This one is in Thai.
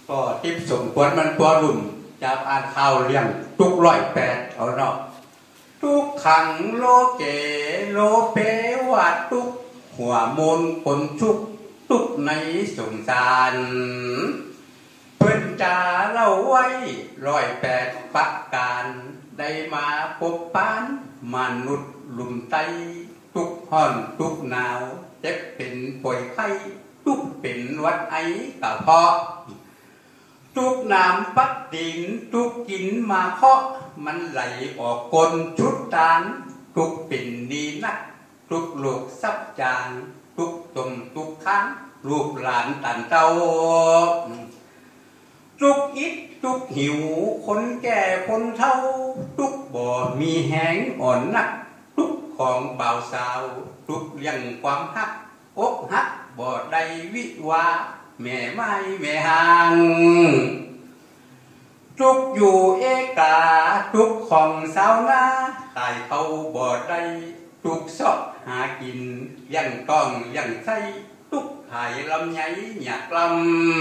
ก็ทิพย์สมควรมันตัวรุ่นจะอ่านข่าวเรื่องทุก108เอาเนาะทุกขังโลเกโลเปวัดทุกหัวมนคนชุกทุกในสงสารเพิ่นจาเล่าไว้108ประการได้มาพบปานมนุษย์ลุมไตทุกห้อนทุกหนาวเจ็บเป็นป่วยไข้ทุกเป็นวัดไอกระเพาะทุกน้ำปัดดินทุกกินมาเคาะมันไหลออกกลชุดตานทุกเป็นดีนักทุกลูกซับจางทุกจมทุกค้างลูกหลานตันเต้าทุกอิดทุกหิวคนแก่คนเฒ่าทุกบ่มีแหงอ่อนนักทุกของบ่าวสาวทุกเรื่องความฮักอกฮักบ่ได้วิวาแม่ไม้แม่ห่างทุกอยู่เอกาทุกของสาวนาตายเขาบ่ได้ทุกซอกหากินยังต้องยังใช้ทุกหายลำไยอยากลำ